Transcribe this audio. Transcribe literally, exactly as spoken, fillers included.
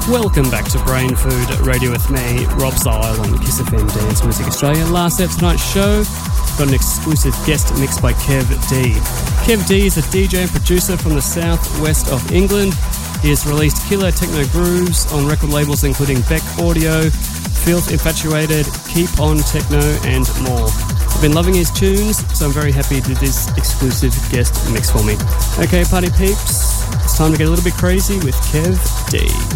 Welcome back to Brain Food Radio with me, Rob Zile on Kiss F M Dance Music Australia. Last up tonight's show, got an exclusive guest mix by Kev D. Kev D is a D J and producer from the southwest of England. He has released killer techno grooves on record labels including Beck Audio, Filth Infatuated, Keep On Techno and more. I've been loving his tunes, so I'm very happy to do this exclusive guest mix for me. Okay, party peeps, it's time to get a little bit crazy with Kev D.